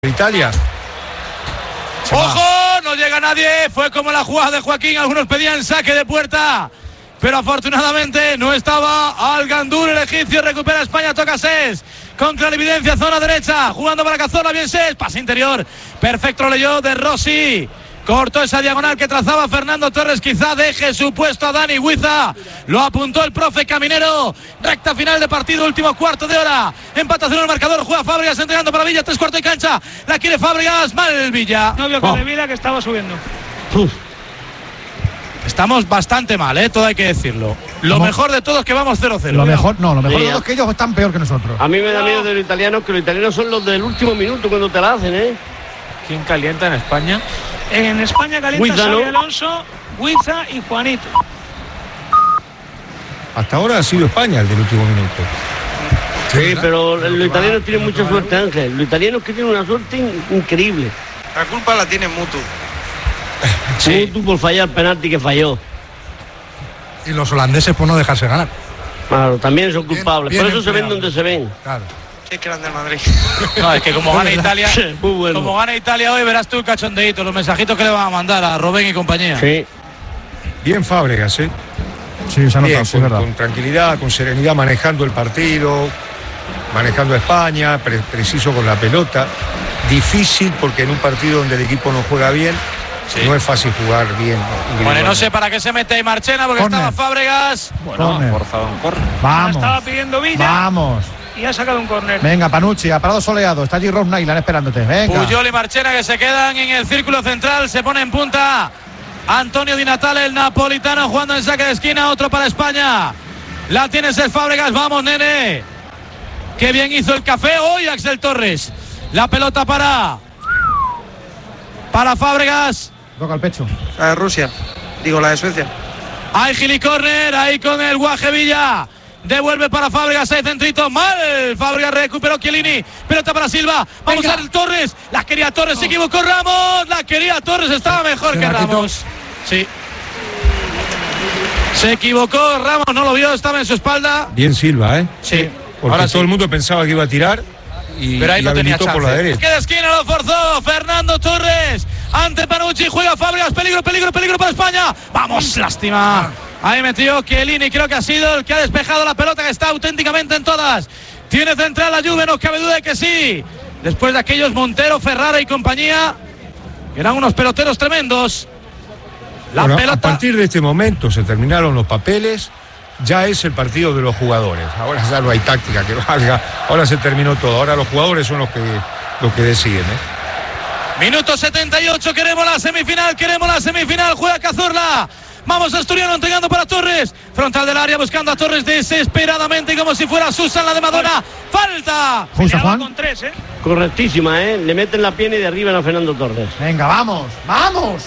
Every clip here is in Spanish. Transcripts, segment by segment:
Italia. ¡Ojo! No llega nadie. Fue como la jugada de Joaquín. Algunos pedían saque de puerta, pero afortunadamente no estaba. Al Gandur, el egipcio, recupera España. Toca Sés con clarividencia, zona derecha, jugando para Cazorla. Bien Sés, pase interior. Perfecto, lo leyó de Rossi. Cortó esa diagonal que trazaba Fernando Torres. Quizá deje su puesto a Dani Huiza. Lo apuntó el profe Caminero. Recta final de partido, último cuarto de hora. Empatación al marcador. Juega Fábregas entregando para Villa. 3/4 de cancha. La quiere Fábregas. Mal Villa. No vio que Villa que estaba subiendo. Estamos bastante mal, todo hay que decirlo. Lo mejor de todo es que vamos 0-0. Lo mejor de todo es que ellos están peor que nosotros. A mí me da miedo de los italianos, que los italianos son los del último minuto cuando te la hacen, ¿Quién calienta en España? En España calienta Huiza, Xabi ¿no? Alonso, Huiza y Juanito. Hasta ahora ha sido España el del último minuto. Sí, pero los italianos tienen mucha suerte, Ángel. Los italianos que tienen una suerte increíble. La culpa la tiene Mutu. Mutu por fallar el penalti que falló. Y los holandeses por no dejarse ganar. Claro, también son culpables. bien Por eso se ven empleados. donde se ven. Claro. Es que eran del Madrid. No, es que como gana Italia, Muy bueno. como gana Italia hoy, verás tú el cachondeíto, los mensajitos que le van a mandar a Robben y compañía. Sí. Bien Fábregas, Sí, se ha Bien, notado, sí, es verdad. con tranquilidad, con serenidad, manejando el partido, manejando a España, preciso con la pelota. Difícil porque en un partido donde el equipo no juega bien, no es fácil jugar bien. Bueno, no sé para qué se mete ahí Marchena, porque Corner. estaba Fábregas. Corner. Forzado un corner. Vamos. Estaba pidiendo Villa Vamos. y ha sacado un córner. Venga, Panucci, a parado soleado. Está allí Rob Nyland esperándote. Venga. Puyol y Marchena que se quedan en el círculo central. Se pone en punta Antonio Di Natale, el napolitano, jugando en saque de esquina. Otro para España. La tiene Cesc Fábregas. Vamos, nene. Qué bien hizo el café hoy Axel Torres. La pelota para Fábregas. Toca el pecho. La de Rusia. Digo, la de Suecia. Hay Gili Corner, ahí con el Guaje Villa. Devuelve para Fábregas, hay centrito, mal. Fábregas recuperó Chiellini, pelota para Silva. Vamos a ver Torres, la quería Torres, se equivocó Ramos. La quería Torres, estaba mejor que Ramos. Sí. Se equivocó Ramos, no lo vio, estaba en su espalda. Bien Silva, Sí. Porque Ahora todo sí. el mundo pensaba que iba a tirar y Pero ahí no tenía habilitó chance. por la derecha. Que de esquina lo forzó Fernando Torres. Ante Panucci, juega Fábregas. Peligro para España. Vamos, lástima. Ahí metió Chiellini, creo que ha sido el que ha despejado la pelota, que está auténticamente en todas. Tiene central la Juve, no cabe duda de que sí. Después de aquellos Montero, Ferrara y compañía, que eran unos peloteros tremendos. La Bueno, pelota. a partir de este momento se terminaron los papeles. Ya es el partido de los jugadores. Ahora ya no hay táctica que valga. Ahora se terminó todo. Ahora los jugadores son los que deciden. Minuto 78, queremos la semifinal. Juega Cazorla. Vamos, Asturiano entregando para Torres. Frontal del área, buscando a Torres desesperadamente, como si fuera Susan, la de Madonna. ¡Falta! Justo, Peleaba Juan. con 3, Correctísima, Le meten la pierna y derriban a Fernando Torres. Venga, vamos. ¡Vamos!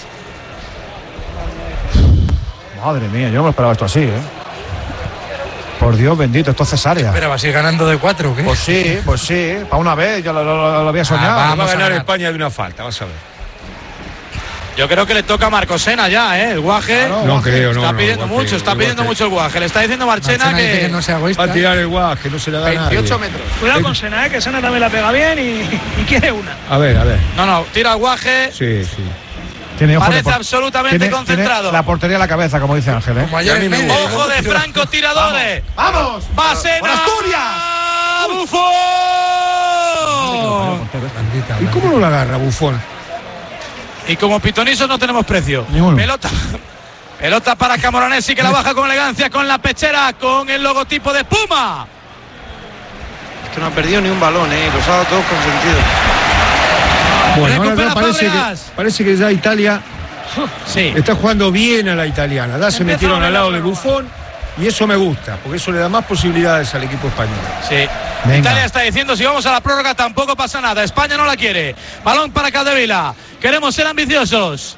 Madre mía, yo no me esperaba esto así, Por Dios bendito, esto es cesárea. Pero vas a ir ganando de 4, ¿o qué? Pues sí. Para una vez, yo lo había soñado. Va a ganar España de una falta, vas a ver. Yo creo que le toca a Marcosena ya, el Guaje. Claro. No creo, Está no. pidiendo Guaje, mucho, está el pidiendo Guaje. mucho el Guaje. Le está diciendo Marchena Marchena dice que que no sea egoísta. Va a tirar el Guaje, no se le da a nadie. 28 metros. Cuidado con Sena, que Sena también la pega bien y quiere una. A ver. No, tira al Guaje. Sí. Tiene ojo Parece de absolutamente concentrado. Tiene la portería a la cabeza, como dice Ángel, Como ayer en Mende. Ojo de Franco tiradores. ¡Vamos! Basena. ¡Por Asturias! ¡Bufón! Blandita, ¿Y cómo no la agarra Bufón? Y como pitonisos no tenemos precio. Ninguno. Pelota para Camoranesi, que la baja con elegancia, con la pechera, con el logotipo de Puma. Es que no ha perdido ni un balón, Los ha dado todos con sentido. Bueno, ahora Recupera ya Fábregas. parece que ya Italia Sí. está jugando bien a la italiana. Ya se Empezó metieron a al lado de ver la Buffon y eso me gusta, porque eso le da más posibilidades al equipo español. Sí. Venga. Italia está diciendo, si vamos a la prórroga tampoco pasa nada. España no la quiere. Balón para Capdevila. Queremos ser ambiciosos.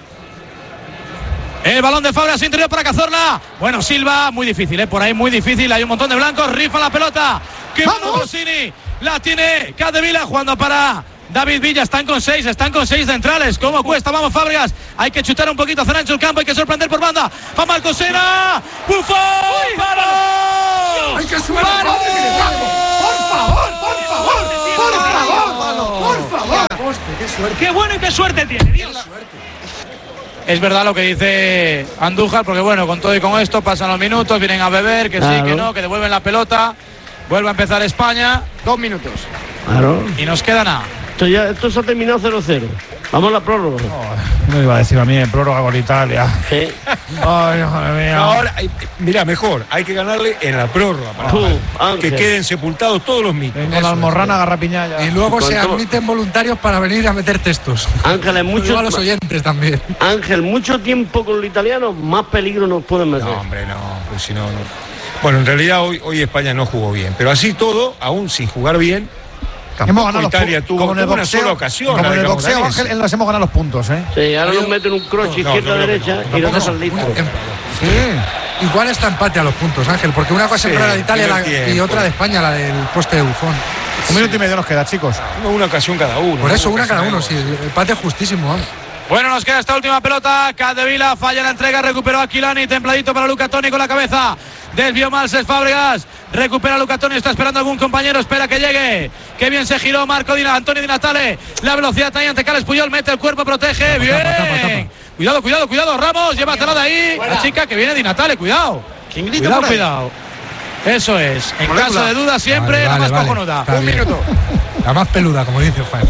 El balón de Fábregas interior para Cazorla. Bueno, Silva, muy difícil, por ahí muy difícil. Hay un montón de blancos, rifa la pelota. ¡Qué bueno Rossini! La tiene Capdevila jugando para David Villa. Están con seis centrales. ¿Cómo cuesta? Vamos, Fábregas. Hay que chutar un poquito hacia ancho el campo. Hay que sorprender por banda. Va Marcosena. ¡Bufón! ¡Paró! ¡Hay que subir! ¡Por favor! ¡Por favor! ¡Por favor! ¡Por favor! Qué bueno y qué suerte tiene, Dios. Es verdad lo que dice Andújar, porque bueno, con todo y con esto pasan los minutos, vienen a beber, que sí, que no, que devuelven la pelota, vuelve a empezar España. 2 minutos. Claro. Y nos queda nada. Esto se ha terminado 0-0. Vamos a la prórroga. No iba a decir a mí en prórroga con Italia. Sí. Ay, madre mía. Ahora, mira, mejor, hay que ganarle en la prórroga para que queden sepultados todos los mitos. Venga la almorrana, garrapiña. Y luego se admiten voluntarios para venir a meter textos. Ángel, a los oyentes también. Ángel, mucho tiempo con los italianos, más peligro nos pueden meter. No, hombre, no, pues si no. Bueno, en realidad hoy España no jugó bien, pero así todo, aún sin jugar bien. Hemos ganado Italia tuvo una sola ocasión. Como en el boxeo, Ángel, nos hemos ganado los puntos, ¿eh? Sí, ahora nos meten un cross izquierda-derecha y nos dejan listos. Sí. Igual está empate a los puntos, Ángel, porque una cosa es la de Italia y otra de España, la del poste de Buffon. 1 minuto y medio nos queda, chicos. Una ocasión cada uno. Por eso, una cada uno, sí. El empate es justísimo, ¿eh? Bueno, nos queda esta última pelota. Capdevila falla la entrega, recuperó a Aquilani, templadito para Luca Toni con la cabeza. Desvió mal Cesc Fábregas, recupera Luca Toni, está esperando algún compañero, espera que llegue. Qué bien se giró Antonio Di Natale. La velocidad también ante Carles Puyol, mete el cuerpo, protege. Bien. Cuidado, Ramos, llévatela de ahí. La chica que viene Di Natale, cuidado. ¿Quién grita? Cuidado. Eso es. En caso de duda siempre la más cojonuda. Un minuto. La más peluda, como dice Juan.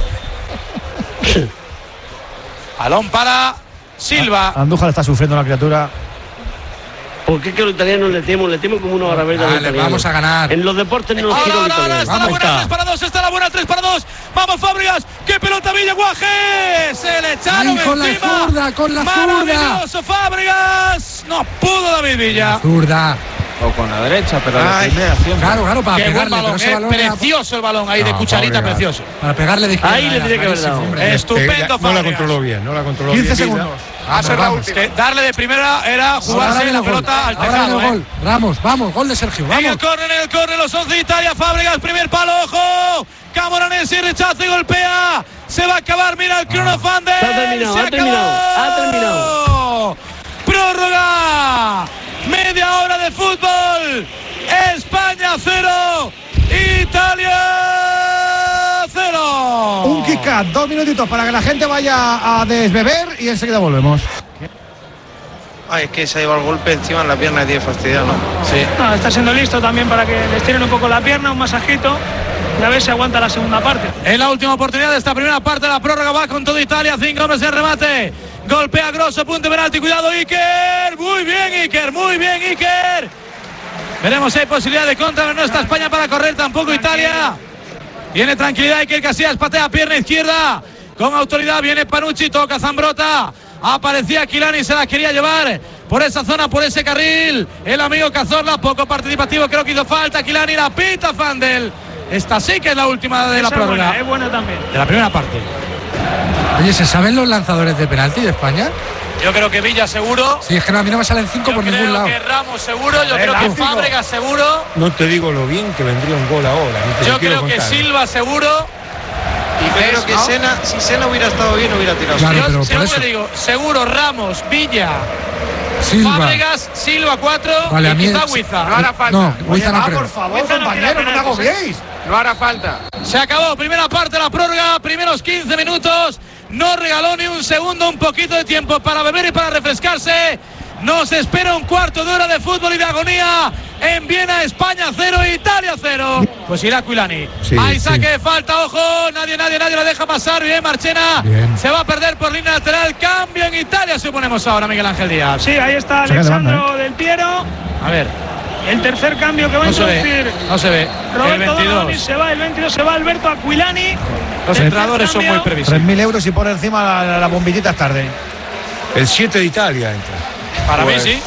Balón para Silva. Andújar está sufriendo la criatura. ¿Por qué que los italianos le temo como una hora verde a los italianos? Vamos a ganar. En los deportes no nos quiero los italianos. Está la buena 3-2, está la buena 3-2. Vamos, Fábregas. ¡Qué pelota Villaguaje! Se le echaron con encima. Con la zurda. Maravilloso, Fábregas. No pudo David Villa. La zurda. O con la derecha, pero la primera siempre. Claro, para Qué pegarle. buen balón, pero ese balón precioso el balón ahí de cucharita, precioso. Para pegarle de izquierda. Ahí le tiene que haber dado. Estupendo, No la Fábregas. controló bien, 15 segundos. Que darle de primera era jugarse la pelota al tejado. Gol. Ramos, vamos, gol de Sergio. En Vamos. el córner, los 11 de Italia. Fábregas, primer palo, ojo. Camoranesi rechaza y golpea. Se va a acabar, mira el crono Fandel. Ha terminado. Prórroga. Media hora de fútbol. España 0. Italia 0. Un kick-out, 2 minutitos para que la gente vaya a desbeber y enseguida volvemos. Ay, es que se ha llevado el golpe encima en la pierna y tiene fastidiado, ¿no? Sí. No, está siendo listo también para que les tiren un poco la pierna, un masajito. Y a ver si aguanta la segunda parte. En la última oportunidad de esta primera parte de la prórroga va con todo Italia. 5 hombres en remate. Golpea Grosso, punto de penalti. Cuidado, Iker. Muy bien, Iker. Veremos si hay posibilidad de contra. Pero no está España para correr, tampoco Italia. Viene tranquilidad. Iker Casillas patea pierna izquierda. Con autoridad viene Panucci, toca Zambrota. Aparecía Aquilani, se la quería llevar por esa zona, por ese carril. El amigo Cazorla, poco participativo, creo que hizo falta. Aquilani, la pita Fandel. Esta sí que es la última de la prórroga. Es buena también. De la primera parte. Oye, ¿se saben los lanzadores de penalti de España? Yo creo que Villa seguro. Sí, es que a mí no me salen 5 por ningún lado. Yo creo que Ramos seguro, yo creo que Fábregas seguro. No te digo lo bien que vendría un gol ahora. Yo creo que Silva seguro. Y creo que si Sena hubiera estado bien, hubiera tirado. Claro, yo pero seguro por eso. digo, seguro Ramos, Villa, Silva. Fábregas, Silva 4 Vale, y a mí quizá Huiza. No hará falta. No, Huiza no creo. Por favor, compañero, no me agobiéis. No hará falta. Se acabó, primera parte de la prórroga, primeros 15 minutos. No regaló ni un segundo, un poquito de tiempo para beber y para refrescarse. Nos espera un cuarto de hora de fútbol y de agonía. En Viena, España 0, Italia 0. Pues irá Aquilani. Sí, Hay saque de falta, ojo. Nadie la deja pasar. Bien, Marchena. Bien. Se va a perder por línea lateral. Cambio en Italia, suponemos ahora, Miguel Ángel Díaz. Sí, ahí está Saca de banda, Alessandro Del Piero. A ver, El tercer cambio que va a no se introducir ve. No se ve. El Roberto Donadoni 22. se va, el 22 se va Alberto Aquilani. Los Tercer entrenadores son muy cambio. previsibles. 3.000 euros y por encima la bombillita es tarde. El 7 de Italia entra. Para Pues, mí sí.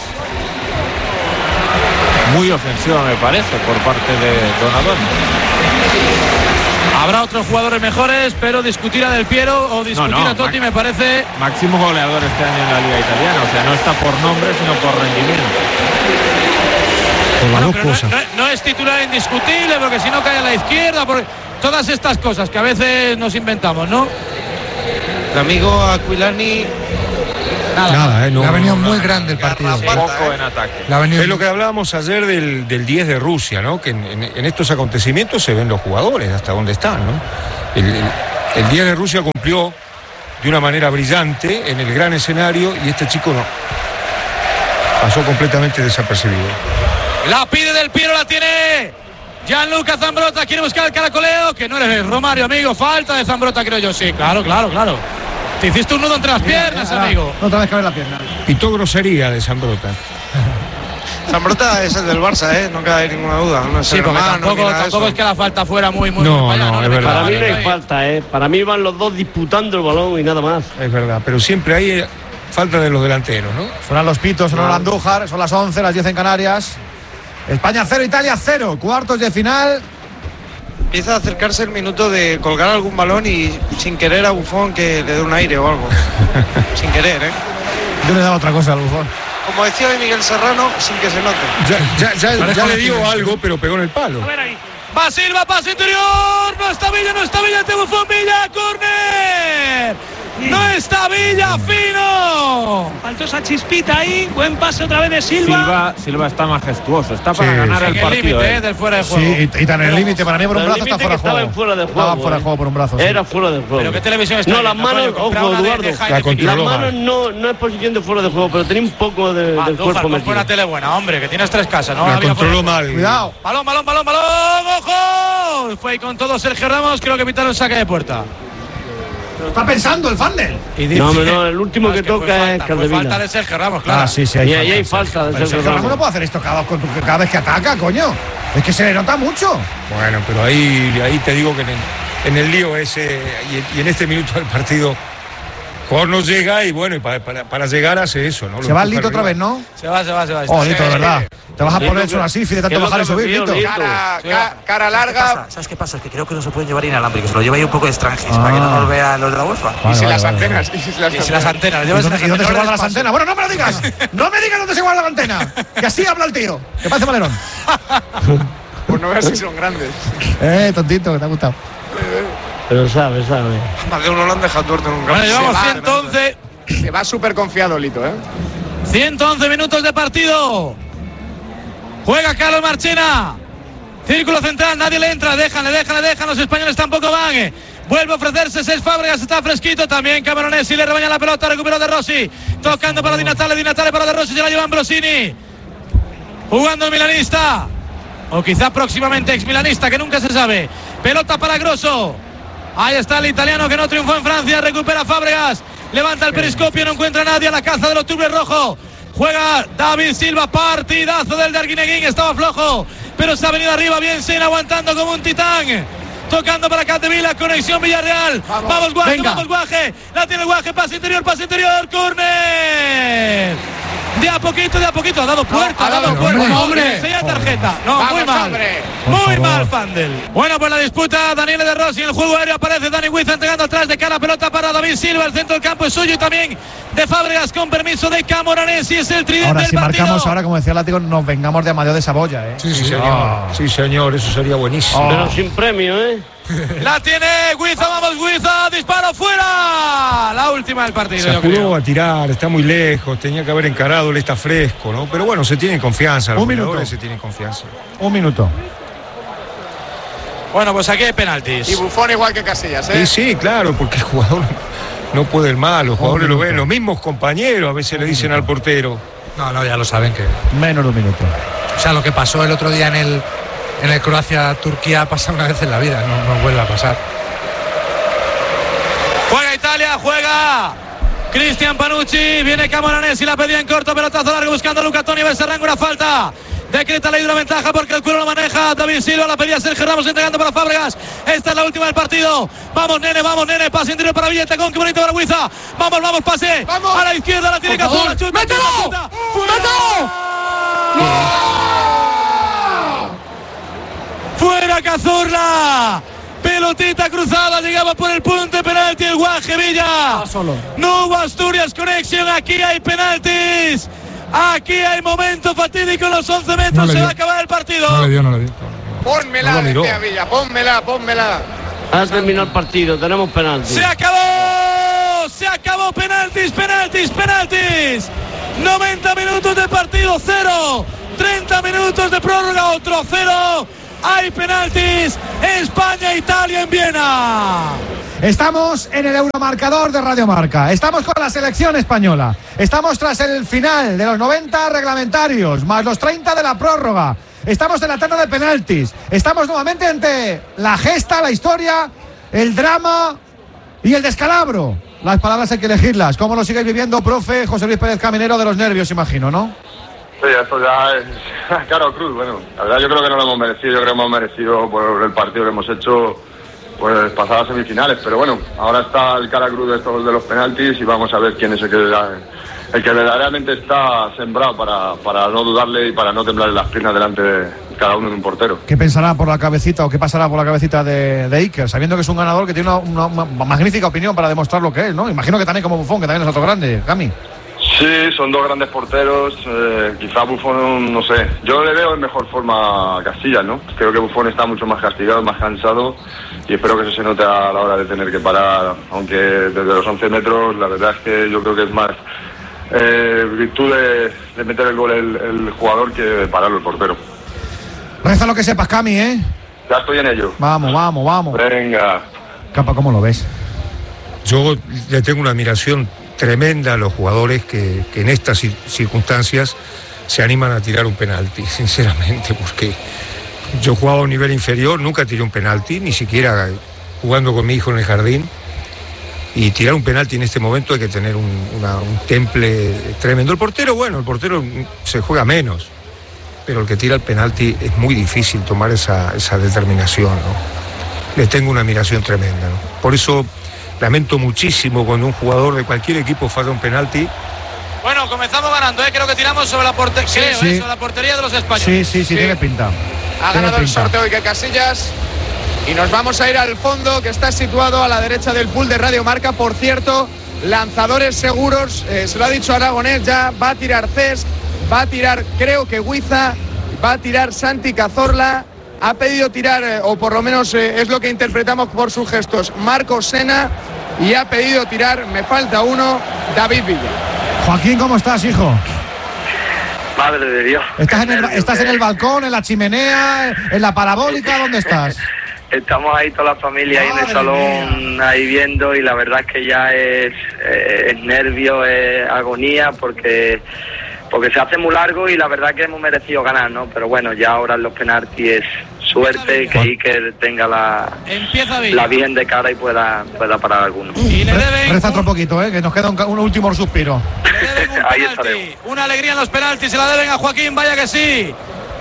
Muy ofensiva me parece por parte de Donadoni. Habrá otros jugadores mejores, pero discutir a Del Piero o discutir No, a Totti me parece. Máximo goleador este año en la Liga Italiana. O sea, no está por nombre, sino por rendimiento. Por las dos Pero cosas. no es titular indiscutible, porque si no cae a la izquierda, por todas estas cosas que a veces nos inventamos, ¿no? El amigo Aquilani Nada, Le ha venido muy grande el partido. poco en ataque. Le ha venido Es lo que hablábamos ayer del 10 de Rusia, ¿no? Que en estos acontecimientos se ven los jugadores, hasta dónde están, ¿no? El día de Rusia cumplió de una manera brillante en el gran escenario y este chico no. Pasó completamente desapercibido. La pide Del Piero, la tiene Gianluca Zambrotta, quiere buscar el caracoleo, que no eres Romario, amigo. Falta de Zambrotta, creo yo. Sí, claro. Te hiciste un nudo entre las piernas, amigo. Otra vez cabe la pierna. Pitó grosería de Zambrotta. Zambrotta es el del Barça, no cabe ninguna duda. No sí, porque tampoco es que la falta fuera muy no, es verdad. Para mí no hay falta, Para mí van los dos disputando el balón y nada más. Es verdad, pero siempre hay falta de los delanteros, ¿no? Suenan los pitos, sonó Andújar, son las 11, las 10 en Canarias. España 0, Italia 0, cuartos de final. Empieza a acercarse el minuto de colgar algún balón y sin querer a Buffon que le dé un aire o algo. Sin querer, Yo le he dado otra cosa al Buffon. Como decía hoy Miguel Serrano, sin que se note. Ya le dio algo, pero pegó en el palo. A ver ahí. Va Silva, pase interior. No está Villa, te Buffon, Villa, córner. No está Villa, fino. Faltó esa chispita ahí. Buen pase otra vez de Silva. Silva está majestuoso. Está para ganar el partido. Límite, del fuera de juego. Sí, y tan en el límite. Para mí por un brazo está fuera de juego. Estaba fuera de juego por un brazo. Era fuera de juego. Pero qué televisión está. No, las manos, ojo, Eduardo. Las manos no es posición de fuera de juego, pero tenía un poco del cuerpo metido. Fue una tele buena, hombre, que tienes 3 casas, ¿no? La controló mal. Cuidado. Balón. ¡Ojo! Fue con todo Sergio Ramos. Creo que pitaron saque de puerta. Lo está pensando el Fandel. No, el último que toca es Caldevila. Falta de Sergio Ramos, claro. Sí, ahí hay falta de Sergio Ramos. No puede hacer esto cada vez que ataca, coño. Es que se le nota mucho. Bueno, pero ahí te digo que en el lío ese y en este minuto del partido jugador no llega y bueno, y para llegar hace eso, ¿no? Se va el Lito otra vez, ¿no? Se va. Oh, Lito, de verdad. Te vas a poner eso así de tanto bajar y subir, Lito. Cara larga. ¿Sabes qué pasa? Es que creo que no se pueden llevar inalámbricos. Se lo lleva ahí un poco de extranjis para que no nos vean los de la UEFA. Y si las antenas. Y las antenas. ¿Y dónde se guardan las antenas? Bueno, no me lo digas. No me digas dónde se guarda la antena. Que así habla el tío. Que parece Valerón. Pues no veas si son grandes. Tontito, que te ha gustado. Pero sabe. Más de uno lo han dejado tuerto en un campo. Bueno, llevamos 111. Se va súper confiado, Lito, 111 minutos de partido. Juega Carlos Marchena. Círculo central, nadie le entra. Déjale. Los españoles tampoco van. Vuelve a ofrecerse Cesc Fábregas, está fresquito. También Camoranesi le rebaña la pelota. Recuperó De Rossi. Tocando para Di Natale para De Rossi. Se la lleva Ambrosini. Jugando el milanista. O quizá próximamente ex milanista, que nunca se sabe. Pelota para Grosso. Ahí está el italiano que no triunfó en Francia. Recupera Fábregas. Levanta el periscopio, no encuentra a nadie a la caza de los tubes rojos. Juega David Silva, partidazo del de Arguineguín, estaba flojo, pero se ha venido arriba bien Sen, aguantando como un titán. Tocando para Capdevila, conexión Villarreal. Vamos Guaje, la tiene el Guaje, pase interior, córner. De a poquito, ha dado puerta, hombre. Enseña tarjeta. No, vamos, muy mal. Hombre. Muy mal, Fandel. Bueno, pues la disputa, Daniele De Rossi en el juego aéreo, aparece Dani Huiza entregando atrás de cara, pelota para David Silva, el centro del campo es suyo y también de Fábregas con permiso de Camoranesi, es el tridente ahora, del si partido. Marcamos ahora, como decía el látigo, nos vengamos de Amadeo de Saboya, Sí, señor. Sí, señor, eso sería buenísimo. Pero sin premio, La tiene Huiza, vamos Huiza, disparo fuera. La última del partido. Se apuró a tirar, está muy lejos, tenía que haber encarado, él está fresco, ¿no? Pero bueno, se tiene confianza. Un minuto. Se tienen confianza. Un minuto. Bueno, pues aquí hay penaltis. Y Buffon igual que Casillas, Sí, claro, porque el jugador no puede el mal, los jugadores lo ven, los mismos compañeros a veces le dicen al portero. No, ya lo saben que. Menos de un minuto. O sea, lo que pasó el otro día en el Croacia-Turquía pasa una vez en la vida, no vuelve a pasar. Juega Italia, juega Cristian Panucci, viene Camoranesi, la pedía en corto, pelotazo largo buscando a Luca Toni, Becerrango, una falta. Decreta ley de una ventaja porque el cuero lo maneja David Silva, la pedía Sergio Ramos entregando para Fábregas. Esta es la última del partido. Vamos nene, pase interior para Villetacón, qué bonito para Huiza. Vamos, pase. ¡Vamos! A la izquierda la tiene Cazorla, chuta. ¡Mételo! ¡Fuera Cazorla! Pelotita cruzada, llegaba por el punto de penalti el Guaje Villa. No hubo Asturias Connection, aquí hay penaltis. Aquí hay momento fatídico en los 11 metros, se va a acabar el partido. No le dio. Pónmela, decía Villa, pónmela. Ha terminado el partido, tenemos penalti. Se acabó, penaltis. 90 minutos de partido, 0. 30 minutos de prórroga, otro 0. Hay penaltis, España-Italia en Viena. Estamos en el Euromarcador de Radio Marca. Estamos con la selección española. Estamos tras el final de los 90 reglamentarios, más los 30 de la prórroga. Estamos en la tanda de penaltis. Estamos nuevamente ante la gesta, la historia, el drama y el descalabro. Las palabras hay que elegirlas. ¿Cómo lo sigues viviendo, profe José Luis Pérez Caminero, de los nervios, imagino, no? Sí, esto ya es caro cruz. Bueno, la verdad yo creo que no lo hemos merecido. Yo creo que hemos merecido por el partido que hemos hecho, pues pasar a semifinales. Pero bueno, ahora está el cara cruz de los penaltis y vamos a ver quién es el que verdaderamente está sembrado para no dudarle y para no temblarle las piernas delante de cada uno de un portero. ¿Qué pensará por la cabecita o qué pasará por la cabecita de Iker, sabiendo que es un ganador que tiene una magnífica opinión para demostrar lo que es, ¿no? Imagino que también como Buffon, que también es otro grande, Cami. Sí, son dos grandes porteros. Quizá Buffon, no sé, yo le veo en mejor forma a Casillas, ¿no? Creo que Buffon está mucho más castigado, más cansado, y espero que eso se note a la hora de tener que parar, aunque desde los 11 metros la verdad es que yo creo que es más virtud de meter el gol el jugador que de pararlo el portero. Reza lo que sepas, Cami, ¿eh? Ya estoy en ello. Vamos. Venga. Capa, ¿cómo lo ves? Yo le tengo una admiración tremenda a los jugadores que en estas circunstancias se animan a tirar un penalti, sinceramente, porque yo jugaba a un nivel inferior, nunca tiré un penalti, ni siquiera jugando con mi hijo en el jardín, y tirar un penalti en este momento hay que tener un temple tremendo. El portero se juega menos, pero el que tira el penalti es muy difícil tomar esa determinación, ¿no? Le tengo una admiración tremenda, ¿no? Por eso lamento muchísimo cuando un jugador de cualquier equipo falla un penalti. Bueno, comenzamos ganando, creo que tiramos sobre la portería, sobre la portería de los españoles. Sí, tiene pinta. Ha ganado el sorteo Iker Casillas y nos vamos a ir al fondo, que está situado a la derecha del pool de Radio Marca. Por cierto, lanzadores seguros, se lo ha dicho Aragonés, ya va a tirar Cesc, va a tirar creo que Huiza, va a tirar Santi Cazorla, ha pedido tirar, o por lo menos es lo que interpretamos por sus gestos, Marcos Sena, y ha pedido tirar, me falta uno, David Villa. Joaquín, ¿cómo estás, hijo? Madre de Dios. ¿Estás en el balcón, en la chimenea, en la parabólica? ¿Dónde estás? Estamos ahí toda la familia ahí en el salón ahí viendo, y la verdad es que ya es nervio, es agonía, porque se hace muy largo y la verdad que hemos merecido ganar, ¿no? Pero bueno, ya ahora en los penaltis es suerte que Iker tenga la bien de cara y pueda parar alguno. Y le deben reza otro poquito, que nos queda un último suspiro. Le deben un ahí penalti, estaremos. una alegría en los penaltis, se la deben a Joaquín, vaya que sí.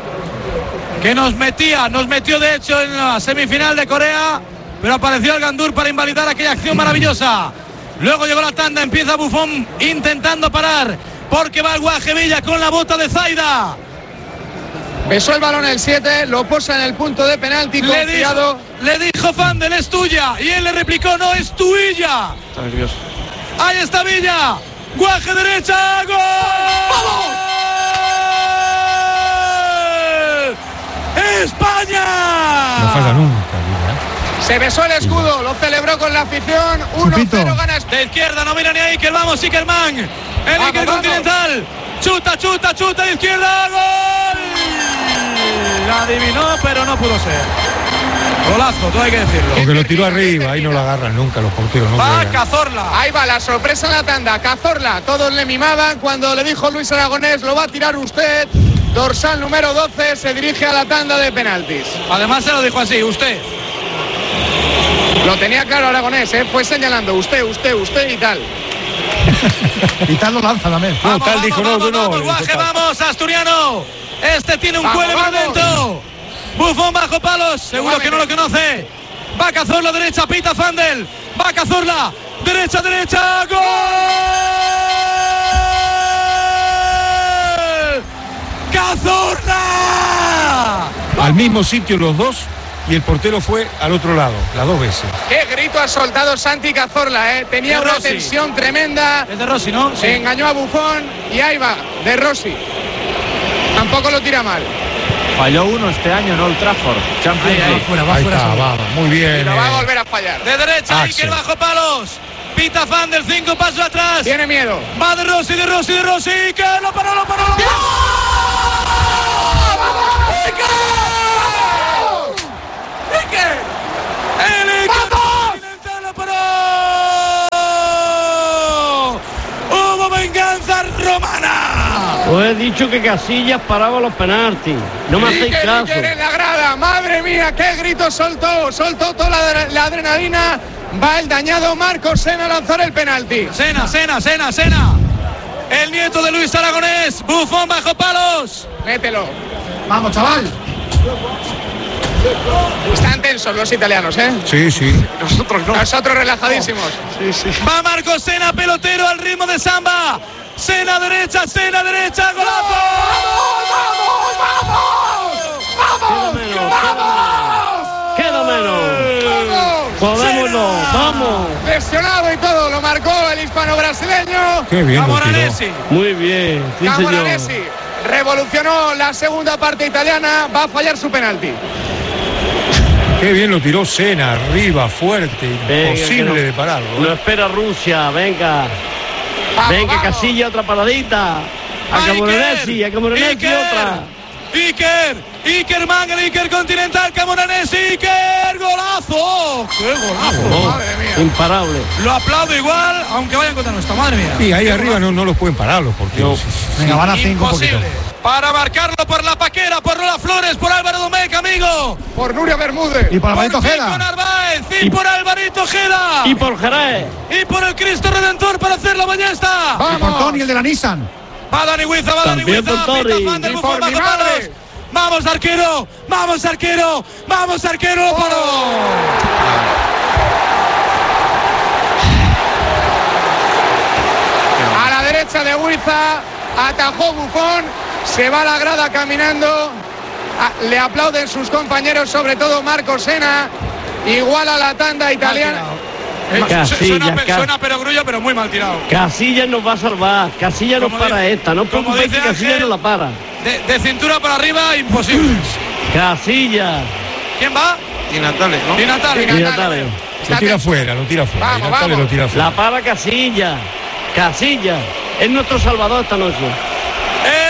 Que nos metió de hecho en la semifinal de Corea, pero apareció el Gandur para invalidar aquella acción maravillosa. Luego llegó la tanda, empieza Buffon intentando parar, porque va el Guajevilla con la bota de Zaida. Besó el balón el 7, lo posa en el punto de penalti, confiado. Le dijo Fandel, es tuya, y él le replicó, no, es tuya. Está nervioso. Ahí está Villa, Guaje derecha, ¡gol! ¡Vamos! ¡España! No falla nunca, Villa. Se besó el escudo, lo celebró con la afición. 1-0 gana. De izquierda, no mira ni a Iker, vamos Ikerman. El Iker Continental. Chuta de izquierda, ¡gol! La adivinó, pero no pudo ser. Golazo, todo hay que decirlo. Porque lo tiró arriba, ahí no lo agarran nunca los porteros. No va Cazorla. Ahí va la sorpresa en la tanda. Cazorla, todos le mimaban cuando le dijo Luis Aragonés, lo va a tirar usted. Dorsal número 12 se dirige a la tanda de penaltis. Además se lo dijo así, usted. Lo tenía claro Aragonés, fue señalando usted y tal. Y tal lo lanza también. Vamos, tal dijo no. Guaje, vamos, asturiano. Este tiene un cuello por dentro. Buffon bajo palos, seguro que no lo conoce. Va Cazorla derecha, pita Fandel. Va Cazorla, derecha, ¡gol! ¡Cazorla! Al mismo sitio los dos, y el portero fue al otro lado, las dos veces. Qué grito ha soltado Santi Cazorla, tenía una tensión tremenda. Es de Rossi, ¿no? Sí. Engañó a Buffon y ahí va, de Rossi. Tampoco lo tira mal. Falló uno este año en Old Trafford. Champions League. Va fuera. Muy bien. Y lo va a volver a fallar. De derecha, Iker bajo palos. Pita Fandel, 5 pasos atrás. Tiene miedo. Va de Rossi. Iker, lo paró. ¡Iker! ¡El Iker! ¡Lo paró! venganza romana. Os he dicho que Casillas paraba los penaltis. No me hacéis caso. Iker en la grada, madre mía, qué grito soltó toda la adrenalina. Va el dañado Marcos Sena a lanzar el penalti. Sena. El nieto de Luis Aragonés. Buffon bajo palos. Mételo. Vamos, chaval. Están tensos los italianos, ¿eh? Sí. Nosotros no. Nosotros relajadísimos. Sí. Va Marcos Sena, pelotero al ritmo de samba. Sena derecha, golazo. ¡Vamos! ¡Queda menos! ¡Vamos! Lesionado y todo, lo marcó el hispano-brasileño. Qué bien. Camoranesi. Muy bien, sí, Camoranesi señor. revolucionó la segunda parte italiana, va a fallar su penalti. Qué bien lo tiró Sena, arriba, fuerte, imposible de pararlo. Lo espera Rusia, venga. Venga, Casilla, otra paradita. A Camoranesi otra. Iker Mangel, Iker Continental, Camoranesi, Iker, golazo. ¡Qué golazo! Madre mía. Imparable. Lo aplaudo igual, aunque vayan contra nuestra, madre mía. Y ahí arriba no los pueden parar los porteros. Venga, van a 5 un poquito. Para marcarlo por la Paquera, por Lola Flores, por Álvaro Domecq, amigo. Por Nuria Bermúdez. Y por Alvarito Fico Ojeda. Narváez, y por Alvarito Ojeda. Y por Jerez. Y por el Cristo Redentor para hacer la ballesta. Y por Tony, el de la Nissan. Va Dani Huiza. También por Tony. Y por mi madre. Vamos arquero. A la derecha de Huiza, atajó Buffon, se va a la grada caminando, le aplauden sus compañeros, sobre todo Marcos Sena, igual a la tanda italiana. Suena perogrullo, pero muy mal tirado. Casillas nos va a salvar. Casillas nos para esta. No preocupéis que Casillas no la para. De cintura para arriba, imposible. Casillas. ¿Quién va? Di Natale, ¿no? Di Natale. Lo tira fuera. Vamos. Lo tira fuera. La para Casillas. Casillas. Es nuestro salvador esta noche.